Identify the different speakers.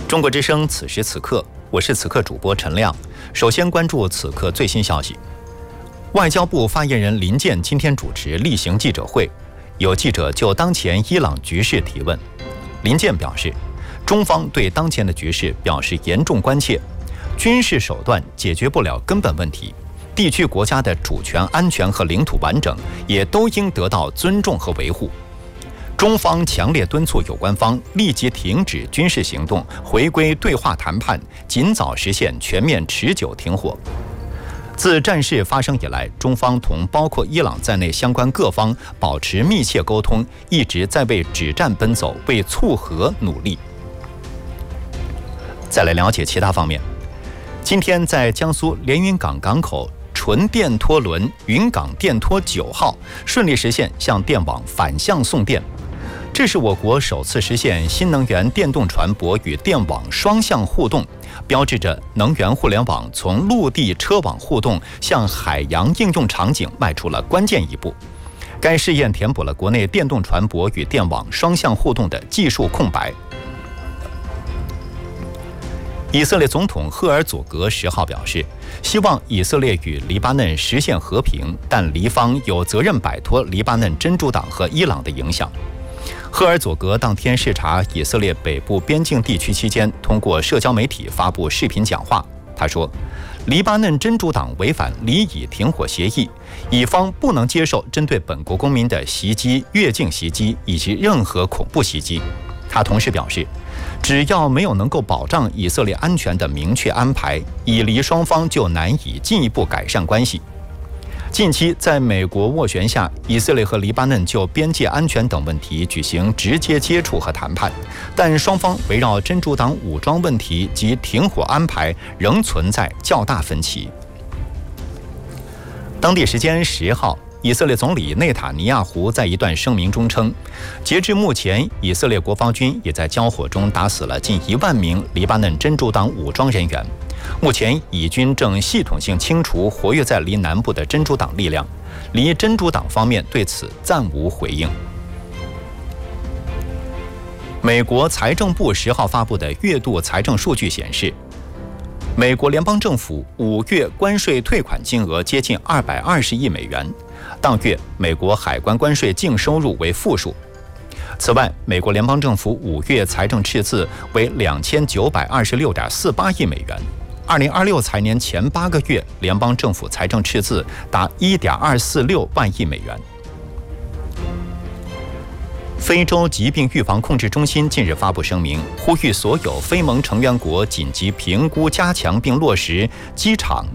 Speaker 1: 中国之声此时此刻，我是此刻主播陈亮。首先关注此刻最新消息。外交部发言人林健今天主持例行记者会，有记者就当前伊朗局势提问。林健表示，中方对当前的局势表示严重关切，军事手段解决不了根本问题，地区国家的主权、安全和领土完整也都应得到尊重和维护。中方强烈敦促有关方立即停止军事行动，回归对话谈判，尽早实现全面持久停火。自战事发生以来，中方同包括伊朗在内相关各方保持密切沟通，一直在为止战奔走，为促和努力。再来了解其他方面。今天在江苏连云港港口，纯电拖轮云港电拖9号顺利实现向电网反向送电。这是我国首次实现新能源电动船舶与电网双向互动，标志着能源互联网从陆地车网互动向海洋应用场景迈出了关键一步。该试验填补了国内电动船舶与电网双向互动的技术空白。以色列总统赫尔佐格10号表示，希望以色列与黎巴嫩实现和平，但黎方有责任摆脱黎巴嫩真主党和伊朗的影响。赫尔佐格当天视察以色列北部边境地区期间，通过社交媒体发布视频讲话。他说，黎巴嫩真主党违反离以停火协议，以方不能接受针对本国公民的袭击、越境袭击以及任何恐怖袭击。他同时表示，只要没有能够保障以色列安全的明确安排，以黎双方就难以进一步改善关系。近期在美国斡旋下，以色列和黎巴嫩就边界安全等问题举行直接接触和谈判，但双方围绕真主党武装问题及停火安排仍存在较大分歧。当地时间10号，以色列总理内塔尼亚胡在一段声明中称，截至目前，以色列国防军也在交火中打死了近1万名黎巴嫩真主党武装人员。目前，以军正系统性清除活跃在黎南部的真主党力量，黎真主党方面对此暂无回应。美国财政部10号发布的月度财政数据显示，美国联邦政府5月关税退款金额接近220亿美元，当月美国海关关税净收入为负数。此外，美国联邦政府5月财政赤字为2926.48亿美元。2026财年前8个月，联邦政府财政赤字达1.246万亿美元。非洲疾病预防控制中心近日发布声明，呼吁所有非盟成员国紧急评估、加强并落实机场、